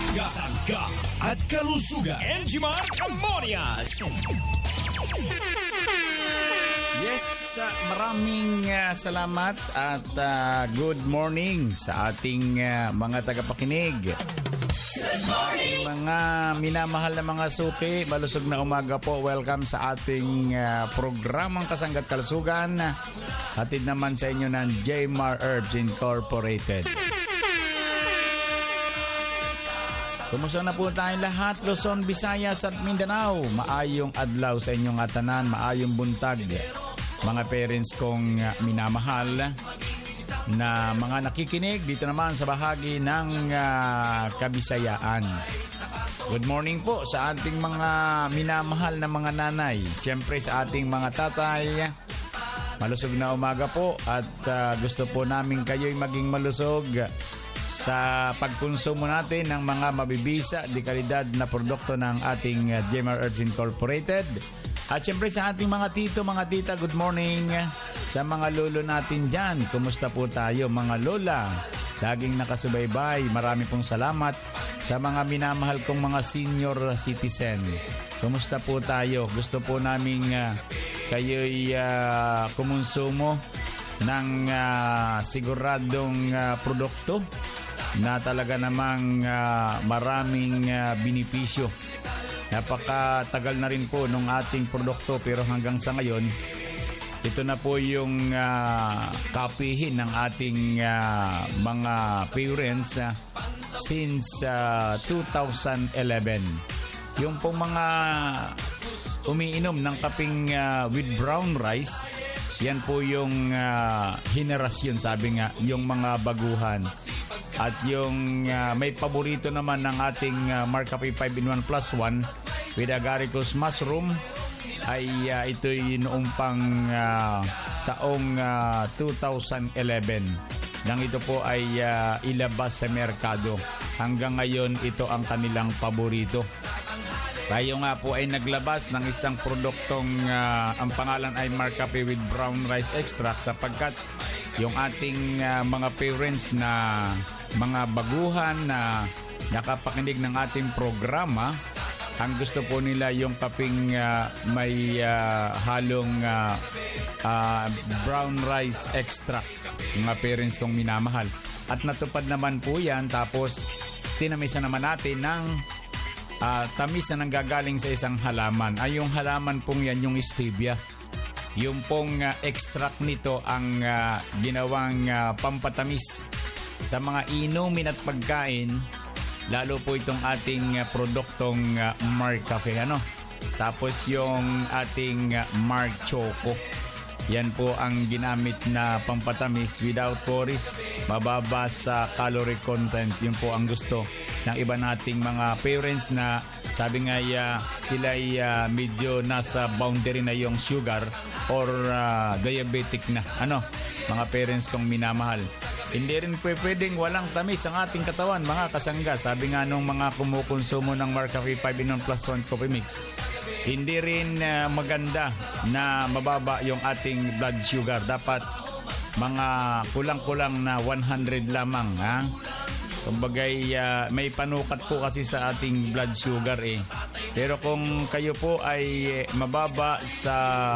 Kasangga at kalusugan. Enjimar Amonias. Yes, maraming salamat at good morning sa ating mga tagapakinig. Good morning! Mga minamahal na mga suki, malusog na umaga po. Welcome sa ating programang Kasangga't Kalusugan. Hatid naman sa inyo ng Jmar Herbs Incorporated. Kumusta na po tayong lahat, Luzon, Visayas at Mindanao. Maayong adlaw sa inyong atanan, maayong buntag. Mga parents kong minamahal na mga nakikinig dito naman sa bahagi ng Kabisayaan. Good morning po sa ating mga minamahal na mga nanay. Siyempre sa ating mga tatay. Malusog na umaga po at gusto po namin kayo'y maging malusog sa pagkonsumo natin ng mga mabibisa di kalidad na produkto ng ating Jmar Herbs Incorporated. At syempre sa ating mga tito, mga tita, good morning. Sa mga lolo natin dyan, kumusta po tayo mga lola? Laging nakasubaybay, marami pong salamat sa mga minamahal kong mga senior citizen. Kumusta po tayo? Gusto po namin kayo'y kumonsumo ng siguradong produkto na talaga namang maraming binipisyo. Napakatagal na rin po nung ating produkto pero hanggang sa ngayon, ito na po yung kapihin ng ating mga parents since 2011. Yung pong mga umiinom ng kaping with brown rice, yan po yung henerasyon, sabi nga, yung mga baguhan. At yung may paborito naman ng ating Marcafe 5-in-1 plus 1 with agaricus mushroom ay ito'y noong pang taong 2011 nang ito po ay ilabas sa merkado. Hanggang ngayon ito ang kanilang paborito. Tayo nga po ay naglabas ng isang produktong ang pangalan ay Marcafe with brown rice extract sapagkat yung ating mga parents na mga baguhan na nakapakinig ng ating programa, ang gusto po nila yung kaping may halong brown rice extract, mga parents kong minamahal. At natupad naman po yan, tapos tinamisa naman natin ng tamis na nanggagaling sa isang halaman. Ay yung halaman pong yan, yung stevia. Yung pong extract nito ang ginawang pampatamis sa mga inumin at pagkain, lalo po itong ating produktong Marcafe, Tapos yung ating Marc Choco. Yan po ang ginamit na pampatamis without calories, mababa sa calorie content. Yun po ang gusto ng iba nating mga parents na sabi nga sila ay medyo nasa boundary na yung sugar or diabetic na. Mga parents kong minamahal. Hindi rin pwedeng walang tamis ang ating katawan, mga kasangga. Sabi nga nung mga kumukonsumo ng Marcafe 5-in-1 plus 1 coffee mix, hindi rin maganda na mababa yung ating blood sugar. Dapat mga kulang-kulang na 100 lamang. Kumbagay, may panukat po kasi sa ating blood sugar Pero kung kayo po ay mababa sa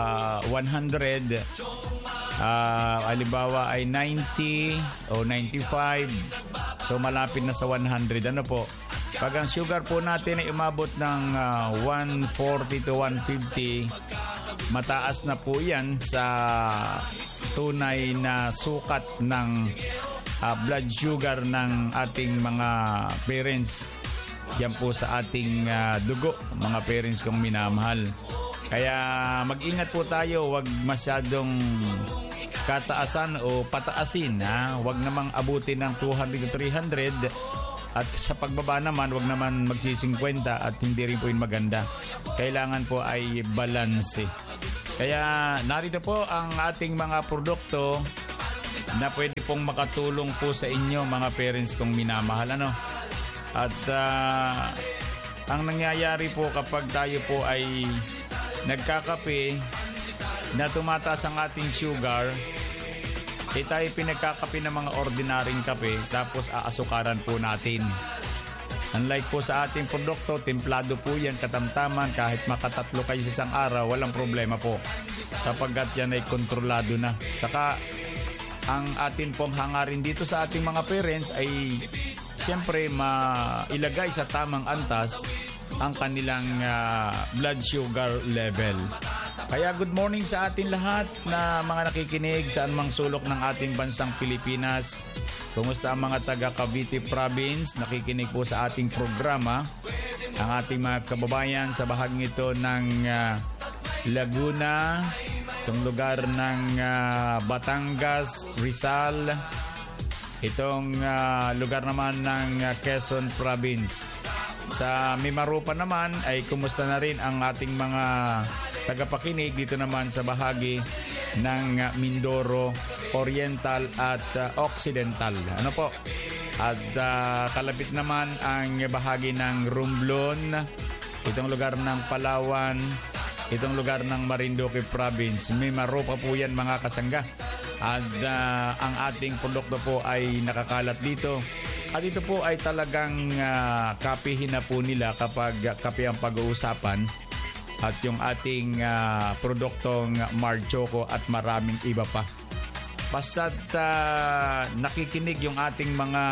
100, halimbawa ay 90 o 95, so malapit na sa 100. Pag ang sugar po natin ay umabot ng 140 to 150, mataas na po yan sa tunay na sukat ng blood sugar ng ating mga parents. Diyan po sa ating dugo, mga parents kong minamahal. Kaya mag-ingat po tayo, wag masyadong kataasan o pataasin. Wag namang abutin ng 200 to 300 at sa pagbaba naman wag naman magsi-50 at hindi rin po yun maganda. Kailangan po ay balanse. Kaya narito po ang ating mga produkto na pwede pong makatulong po sa inyo, mga parents kong minamahal. At ang nangyayari po kapag tayo po ay nagkakape na tumataas ang ating sugar, tayo pinagkakape ng mga ordinaryong kape tapos aasukaran po natin. Unlike po sa ating produkto, templado po yan, katamtaman, kahit makatatlo kayo sa isang araw, walang problema po. Sapagkat yan ay kontrolado na. Tsaka, ang atin pong hangarin dito sa ating mga parents ay siyempre mailagay sa tamang antas ang kanilang blood sugar level. Kaya good morning sa atin lahat na mga nakikinig saan mang sulok ng ating bansang Pilipinas. Kumusta ang mga taga Cavite Province? Nakikinig po sa ating programa. Ang ating mga kababayan sa bahaging ito ng Laguna, itong lugar ng Batangas, Rizal, itong lugar naman ng Quezon Province. Sa Mimaropa naman ay kumusta na rin ang ating mga tagapakinig dito naman sa bahagi ng Mindoro Oriental at Occidental. Ano po? At kalapit naman ang bahagi ng Romblon, itong lugar ng Palawan, itong lugar ng Marinduque Province. Mimaropa po yan mga kasangga. At ang ating produkto po ay nakakalat dito. At ito po ay talagang kapihin na po nila kapag kape ang pag-uusapan. At yung ating produktong Marchoco at maraming iba pa. Basta't nakikinig yung ating mga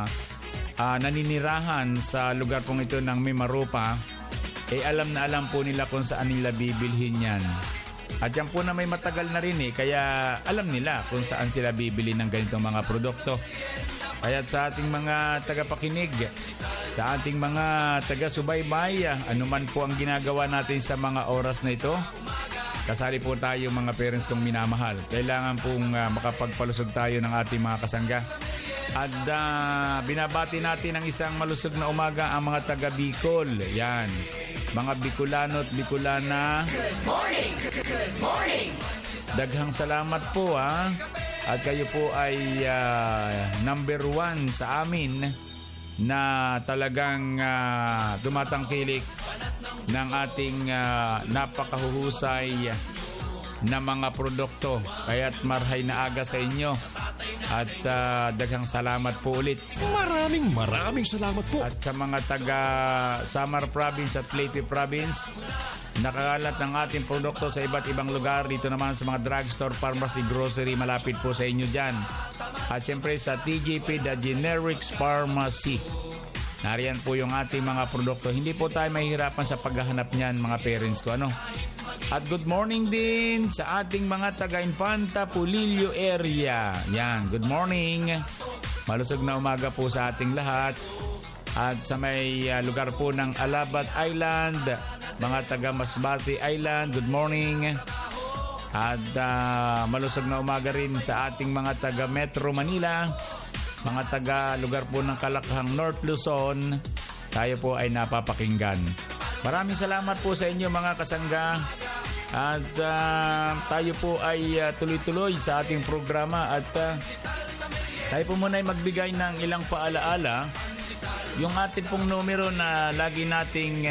naninirahan sa lugar pong ito ng Mimaropa, alam na alam po nila kung saan nila bibilhin yan. At yan po na may matagal na rin kaya alam nila kung saan sila bibili ng ganitong mga produkto. Kaya sa ating mga tagapakinig, sa ating mga taga-subaybay, anuman po ang ginagawa natin sa mga oras na ito, kasali po tayo mga parents kong minamahal. Kailangan pong makapagpalusog tayo ng ating mga kasangga. At binabati natin ang isang malusog na umaga ang mga taga-Bicol. Yan, mga Bicolano at Bicolana. Good morning! Good morning! Daghang salamat po At kayo po ay number 1 sa amin na talagang tumatangkilik ng ating napakahuhusay na mga produkto. Kaya't marhay na aga sa inyo. At daghang salamat po ulit. Maraming salamat po. At sa mga taga Samar Province at Leyte Province, nakakalat ng ating produkto sa iba't ibang lugar. Dito naman sa mga drugstore, pharmacy, grocery, malapit po sa inyo dyan. At syempre sa TJP, The Generics Pharmacy. Nariyan po yung ating mga produkto. Hindi po tayo mahihirapan sa paghahanap niyan mga parents ko. At good morning din sa ating mga taga-Infanta Pulilio area. Yan, good morning. Malusog na umaga po sa ating lahat. At sa may lugar po ng Alabat Island, mga taga Masbate Island, good morning. At malusog na umaga rin sa ating mga taga Metro Manila, mga taga lugar po ng Kalakhang North Luzon, tayo po ay napapakinggan. Maraming salamat po sa inyo mga kasangga. At tayo po ay tuloy-tuloy sa ating programa at tayo po muna ay magbigay ng ilang paalaala. Yung ating pong numero na lagi nating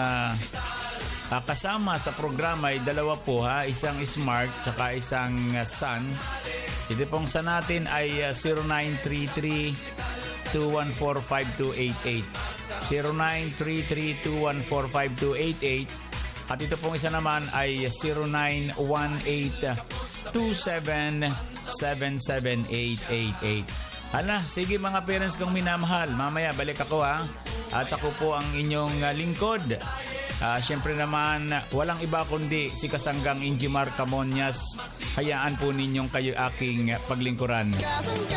kasama sa programa ay dalawa po isang Smart tsaka isang Sun. Ito pong sa natin ay 0933-214-5288 0933-214-5288 at ito pong isa naman ay 0918-277-77888. Hala, sige mga parents kong minamahal, mamaya balik ako at ako po ang inyong lingkod. Siyempre naman, walang iba kundi si Kasanggang Injimar Camonias. Hayaan po ninyong kayo aking paglingkuran.